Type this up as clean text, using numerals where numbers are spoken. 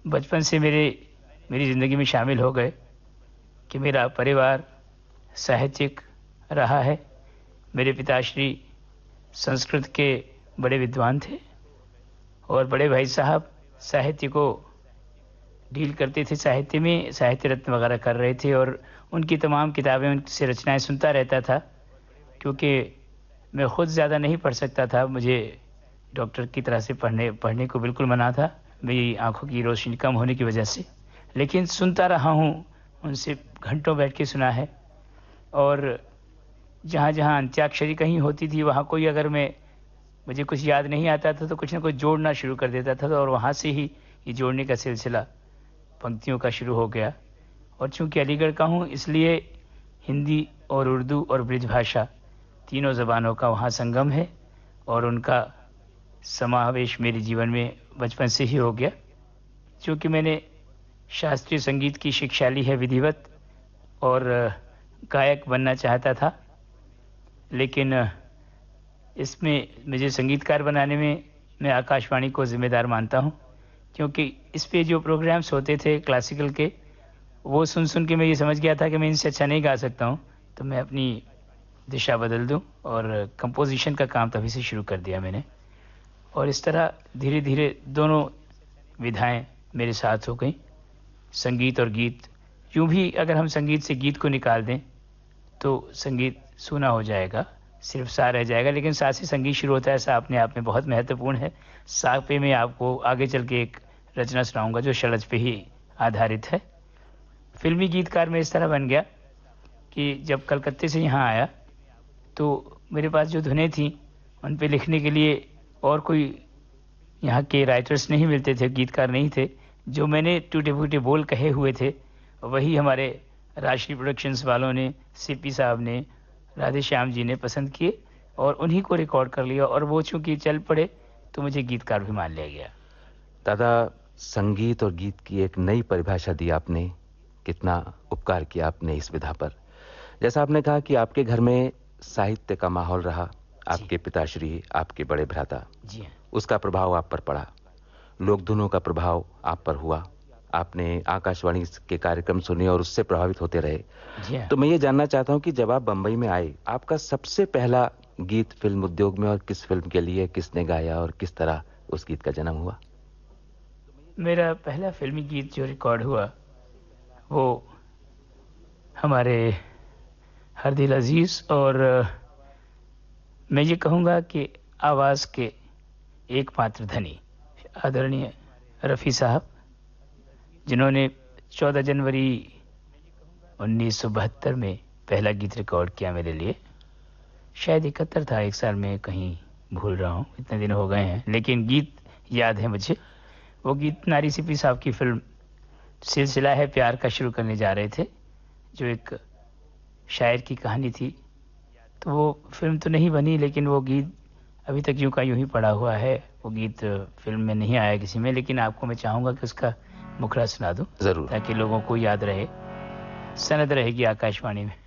बचपन से मेरी ज़िंदगी में शामिल हो गए कि मेरा परिवार साहित्यिक रहा है। मेरे पिताश्री संस्कृत के बड़े विद्वान थे और बड़े भाई साहब साहित्य को डील करते थे, साहित्य में साहित्य रत्न वगैरह कर रहे थे और उनकी तमाम किताबें, उनसे रचनाएं सुनता रहता था क्योंकि मैं खुद ज़्यादा नहीं पढ़ सकता था। मुझे डॉक्टर की तरह से पढ़ने को बिल्कुल मना था, मेरी आंखों की रोशनी कम होने की वजह से, लेकिन सुनता रहा हूँ, उनसे घंटों बैठ के सुना है। और जहाँ जहाँ अंत्याक्षरी कहीं होती थी वहाँ कोई अगर मुझे कुछ याद नहीं आता था तो कुछ ना कुछ जोड़ना शुरू कर देता था और वहाँ से ही ये जोड़ने का सिलसिला पंक्तियों का शुरू हो गया। और चूंकि अलीगढ़ का हूँ इसलिए हिंदी और उर्दू और ब्रिज भाषा तीनों ज़बानों का वहाँ संगम है और उनका समावेश मेरे जीवन में बचपन से ही हो गया। चूँकि मैंने शास्त्रीय संगीत की शिक्षा ली है विधिवत और गायक बनना चाहता था, लेकिन इसमें मुझे संगीतकार बनाने में मैं आकाशवाणी को ज़िम्मेदार मानता हूँ क्योंकि इस पे जो प्रोग्राम्स होते थे क्लासिकल के, वो सुन के मैं ये समझ गया था कि मैं इनसे अच्छा नहीं गा सकता हूँ, तो मैं अपनी दिशा बदल दूँ और कंपोजिशन का काम तभी से शुरू कर दिया मैंने। और इस तरह धीरे धीरे दोनों विधाएं मेरे साथ हो गई, संगीत और गीत। यूँ भी अगर हम संगीत से गीत को निकाल दें तो संगीत सूना हो जाएगा, सिर्फ सा रह जाएगा, लेकिन सा से संगीत शुरू होता है। सा अपने आप में बहुत महत्वपूर्ण है। सा पे मैं आपको आगे चल के एक रचना सुनाऊंगा जो षड्ज पे ही आधारित है। फिल्मी गीतकार में इस तरह बन गया कि जब कलकत्ते से यहाँ आया तो मेरे पास जो धुनें थी उन पे लिखने के लिए और कोई यहाँ के राइटर्स नहीं मिलते थे, गीतकार नहीं थे। जो मैंने टूटे फूटे बोल कहे हुए थे वही हमारे राष्ट्रीय प्रोडक्शंस वालों ने, सीपी साहब ने, राधे श्याम जी ने पसंद किए और उन्हीं को रिकॉर्ड कर लिया और वो चूंकि चल पड़े तो मुझे गीतकार भी मान लिया गया। दादा, संगीत और गीत की एक नई परिभाषा दी आपने, कितना उपकार किया आपने इस विधा पर। जैसा आपने कहा कि आपके घर में साहित्य का माहौल रहा, आपके पिताश्री, आपके बड़े भ्राता, जी, उसका प्रभाव आप पर पड़ा, लोक धुनों का प्रभाव आप पर हुआ, आपने आकाशवाणी के कार्यक्रम सुने और उससे प्रभावित होते रहे। जी। तो मैं ये जानना चाहता हूं कि जब आप बंबई में आए, आपका सबसे पहला गीत फिल्म उद्योग में और किस फिल्म के लिए, किसने गाया और किस तरह उस गीत का जन्म हुआ? मेरा पहला फिल्मी गीत जो रिकॉर्ड हुआ वो हमारे हरदिल अजीज और मैं ये कहूँगा कि आवाज़ के एकमात्र धनी आदरणीय रफ़ी साहब, जिन्होंने 14 जनवरी 1972 में पहला गीत रिकॉर्ड किया मेरे लिए। शायद 71 था, एक साल में कहीं भूल रहा हूँ, इतने दिन हो गए हैं, लेकिन गीत याद है मुझे। वो गीत नारी सिपी साहब की फिल्म सिलसिला है प्यार का शुरू करने जा रहे थे, जो एक शायर की कहानी थी। तो वो फिल्म तो नहीं बनी लेकिन वो गीत अभी तक यूं का यूं ही पड़ा हुआ है। वो गीत फिल्म में नहीं आया किसी में, लेकिन आपको मैं चाहूँगा कि उसका मुखड़ा सुना दूं जरूर, ताकि लोगों को याद रहे, सनद रहेगी आकाशवाणी में।